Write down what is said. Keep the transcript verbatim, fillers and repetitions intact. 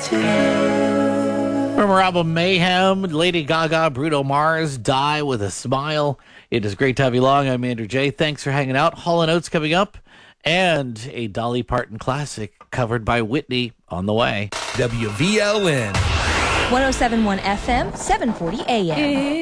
From her album Mayhem, Lady Gaga, Bruno Mars, Die With a Smile. It is great to have you along. I'm Andrew J. Thanks for hanging out. Hall and Oates coming up, and a Dolly Parton classic covered by Whitney on the way. W V L N one oh seven point one F M, seven forty A M.